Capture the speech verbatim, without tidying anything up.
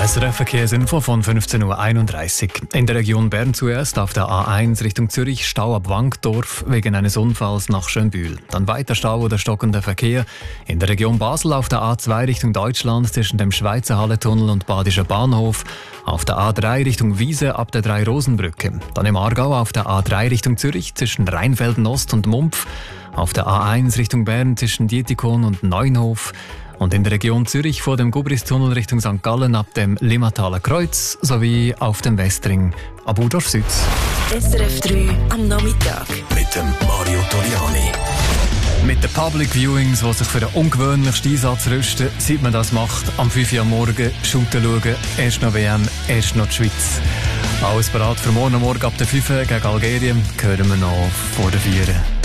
S R F-Verkehrsinfo von fünfzehn Uhr einunddreißig. In der Region Bern zuerst auf der A eins Richtung Zürich Stau ab Wankdorf wegen eines Unfalls nach Schönbühl. Dann weiter Stau oder stockender Verkehr. In der Region Basel auf der A zwei Richtung Deutschland zwischen dem Schweizer Halletunnel und Badischer Bahnhof. Auf der A drei Richtung Wiese ab der Drei-Rosen-Brücke. Dann im Aargau auf der A drei Richtung Zürich zwischen Rheinfelden Ost und Mumpf. Auf der A eins Richtung Bern zwischen Dietikon und Neunhof. Und in der Region Zürich vor dem Gubristunnel Richtung Sankt Gallen ab dem Limmataler Kreuz sowie auf dem Westring ab Udorf Süd. S R F drei am Nachmittag. Mit dem Mario Toriani. Mit den Public Viewings, die sich für den ungewöhnlichsten Einsatz rüsten, seit man das macht, am fünf Uhr am Morgen, Shooten schauen, erst noch W M, erst noch die Schweiz. Alles bereit für morgen Morgen ab der fünf Uhr gegen Algerien, hören wir noch vor der vier Uhr.